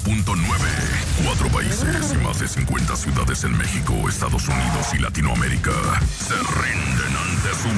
4 países y más de 50 ciudades en México, Estados Unidos y Latinoamérica se rinden ante su